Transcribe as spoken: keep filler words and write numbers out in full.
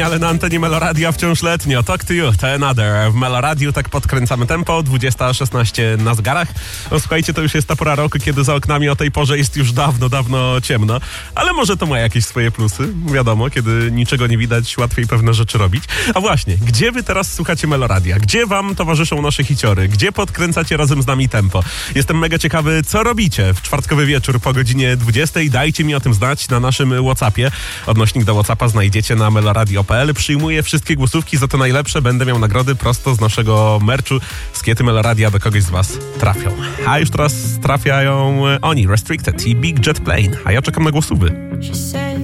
Ale na antenie Meloradia wciąż letnio. Talk to you, to another. W Meloradiu tak podkręcamy tempo, dwudziesta szesnaście na zegarach. No słuchajcie, to już jest ta pora roku, kiedy za oknami o tej porze jest już dawno, dawno ciemno. Ale może to ma jakieś swoje plusy. Wiadomo, kiedy niczego nie widać, łatwiej pewne rzeczy robić. A właśnie, gdzie wy teraz słuchacie Meloradia? Gdzie wam towarzyszą nasze hiciory? Gdzie podkręcacie razem z nami tempo? Jestem mega ciekawy, co robicie w czwartkowy wieczór po godzinie dwudziestej. Dajcie mi o tym znać na naszym WhatsAppie. Odnośnik do WhatsAppa znajdziecie na meloradio kropka p l. Przyjmuję wszystkie głosówki, za to najlepsze będę miał nagrody prosto z naszego merchu. Skiety Meloradia do kogoś z was trafią. A już teraz trafiają oni, Restricted i Big Jet Plane. A ja czekam na głosówy.